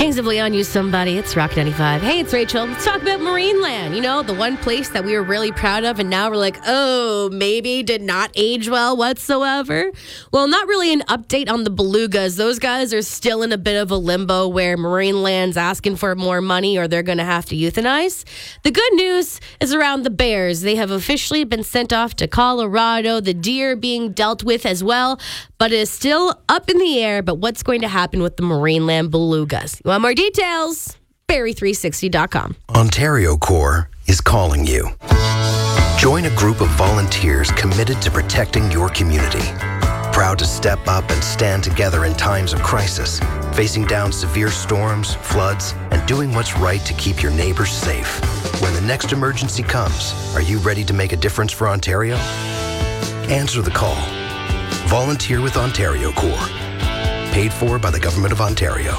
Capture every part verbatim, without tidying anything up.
Kings of Leon, use somebody. It's Rock ninety-five. Hey, it's Rachel. Let's talk about Marineland. You know, the one place that we were really proud of, and now we're like, oh, maybe did not age well whatsoever. Well, not really an update on the belugas. Those guys are still in a bit of a limbo where Marineland's asking for more money or they're going to have to euthanize. The good news is around the bears. They have officially been sent off to Colorado. The deer being dealt with as well, but it is still up in the air. But what's going to happen with the Marineland belugas? You want more details? Barrie three sixty dot com. Ontario Corps is calling you. Join a group of volunteers committed to protecting your community. Proud to step up and stand together in times of crisis, facing down severe storms, floods, and doing what's right to keep your neighbors safe. When the next emergency comes, are you ready to make a difference for Ontario? Answer the call. Volunteer with Ontario Corps. Paid for by the Government of Ontario.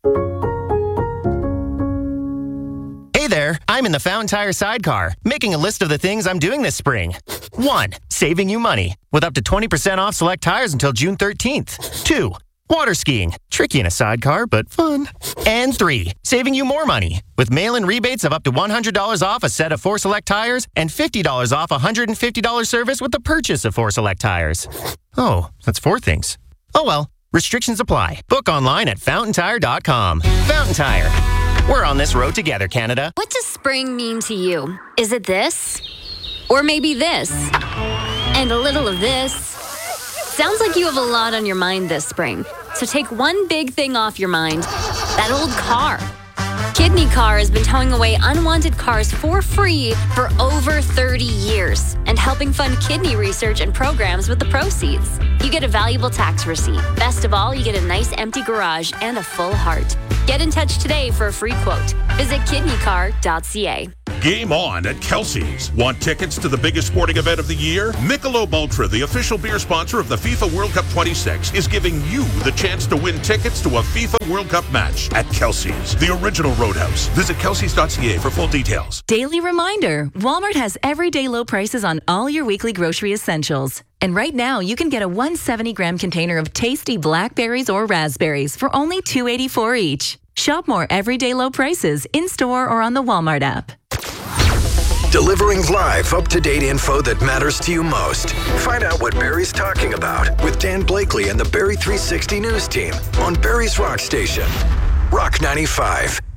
Hey there, I'm in the Fountain Tire sidecar, making a list of the things I'm doing this spring. One, saving you money, with up to twenty percent off select tires until June thirteenth. Two, water skiing, tricky in a sidecar, but fun. And three, saving you more money, with mail-in rebates of up to one hundred dollars off a set of four select tires and fifty dollars off a one hundred fifty dollars service with the purchase of four select tires. Oh, that's four things. Oh well, restrictions apply. Book online at fountain tire dot com. Fountain Tire. We're on this road together, Canada. What does spring mean to you? Is it this? Or maybe this? And a little of this? Sounds like you have a lot on your mind this spring. So take one big thing off your mind. That old car. Kidney Car has been towing away unwanted cars for free for over thirty years and helping fund kidney research and programs with the proceeds. You get a valuable tax receipt. Best of all, you get a nice empty garage and a full heart. Get in touch today for a free quote. Visit kidney car dot c a. Game on at Kelsey's. Want tickets to the biggest sporting event of the year? Michelob Ultra, the official beer sponsor of the FIFA World Cup twenty-six, is giving you the chance to win tickets to a FIFA World Cup match at Kelsey's, the original Roadhouse. Visit kelseys dot c a for full details. Daily reminder, Walmart has everyday low prices on all your weekly grocery essentials. And right now, you can get a one hundred seventy gram container of tasty blackberries or raspberries for only two dollars and eighty-four cents each. Shop more everyday low prices in-store or on the Walmart app. Delivering live, up-to-date info that matters to you most. Find out what Barrie's talking about with Dan Blakely and the Barrie three sixty News team on Barrie's Rock Station. Rock ninety-five.